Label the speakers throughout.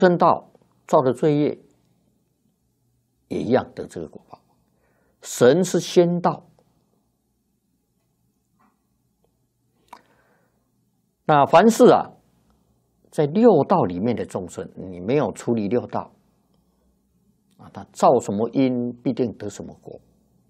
Speaker 1: 生道造的罪业也一样得这个果报。神是先道，那凡是在六道里面的众生，你没有处理六道他造什么因，必定得什么果。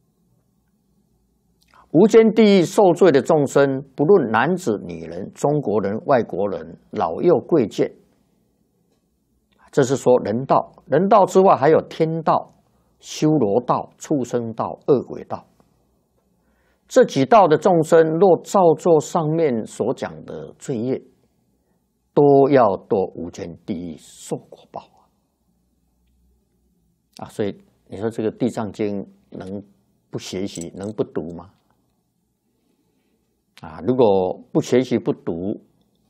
Speaker 1: 无间地狱受罪的众生，不论男子、女人、中国人、外国人、老幼贵贱，这是说人道。人道之外，还有天道、修罗道、畜生道、恶鬼道。这几道的众生，若造作上面所讲的罪业，都要堕无间地狱受果报所以你说这个《地藏经》能不学习，能不读吗？如果不学习、不读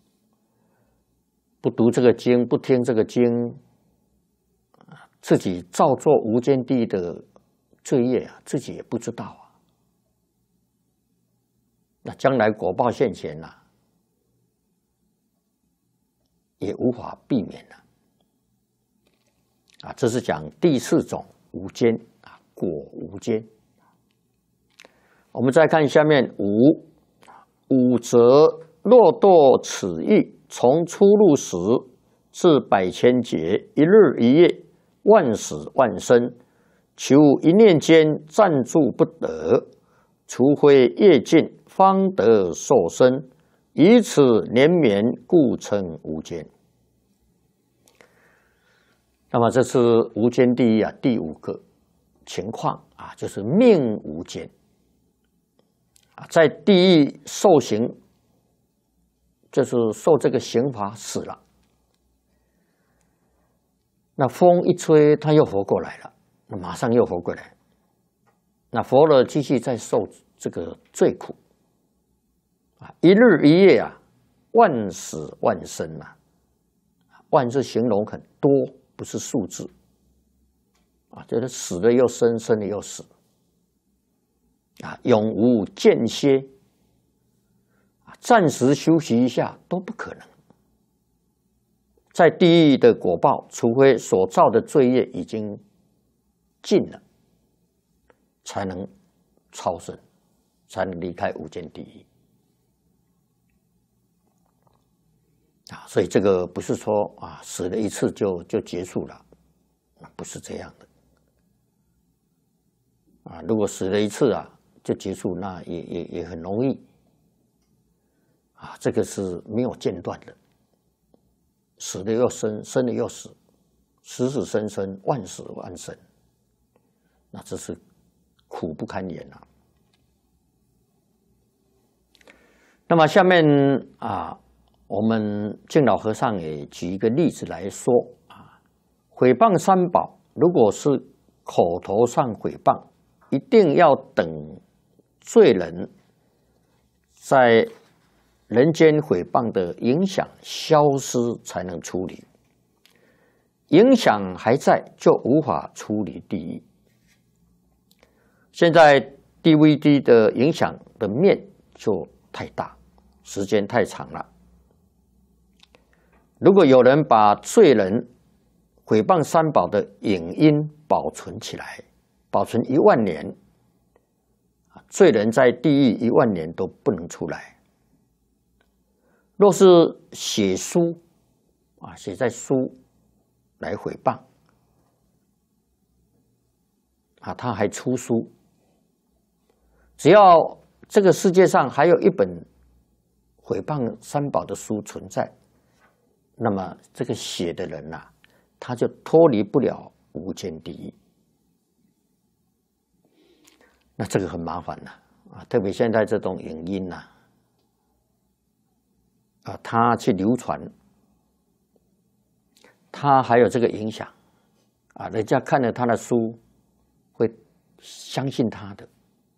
Speaker 1: 这个经，不听这个经，自己造作无间地狱的罪业自己也不知道那将来果报现前也无法避免这是讲第四种无间果无间。我们再看下面五则若堕此狱，从出入时至百千劫，一日一夜，万死万生，求一念间暂住不得，除非业尽，方得受生，以此连绵，故称无间。那么这是无间地狱第五个情况就是命无间在地狱受刑，就是受这个刑罚死了，那风一吹，他又活过来了，那马上又活过来，那活了继续再受这个罪苦一日一夜万死万生万字形容很多，不是数字就是死了又生，生了又死永无间歇暂时休息一下都不可能。在地狱的果报，除非所造的罪业已经尽了，才能超生，才能离开无间地狱所以这个不是说死了一次就结束了，不是这样的如果死了一次就结束，那也很容易这个是没有间断的，死了又生，生了又死，死死生生，万死万生，那这是苦不堪言那么下面我们净老和尚也举一个例子来说毁谤三宝，如果是口头上毁谤，一定要等罪人在人间毁谤的影响消失才能处理，影响还在就无法处理地狱。现在 DVD 的影响的面就太大，时间太长了。如果有人把罪人毁谤三宝的影音保存起来，保存10000年，罪人在地狱10000年都不能出来。若是写书写在书来毁谤他还出书，只要这个世界上还有一本毁谤三宝的书存在，那么这个写的人他就脱离不了无间地狱。那这个很麻烦特别现在这种影音它去流传，它还有这个影响人家看了他的书会相信他的，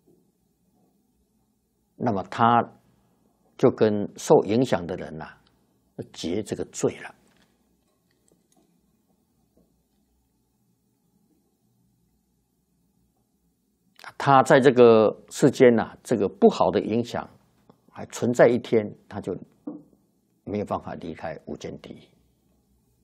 Speaker 1: 那么他就跟受影响的人结这个罪了。他在这个世间这个不好的影响还存在一天，他就没有办法离开无间地狱。